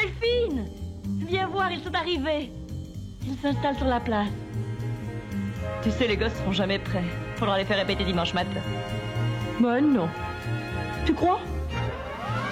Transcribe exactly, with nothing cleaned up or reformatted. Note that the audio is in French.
Delphine! Viens voir, ils sont arrivés. Ils s'installent sur la place. Tu sais, les gosses seront jamais prêts. Faudra les faire répéter dimanche matin. Bah non. Tu crois?